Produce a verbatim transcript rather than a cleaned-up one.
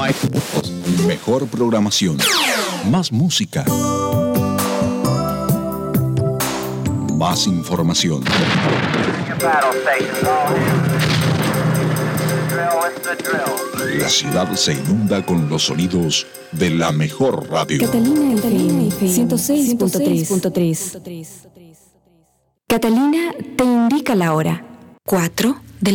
Mejor programación. Más música. Más información. La ciudad se inunda con los sonidos de la mejor radio. Catalina F M ciento seis punto tres. Catalina te indica la hora. Cuatro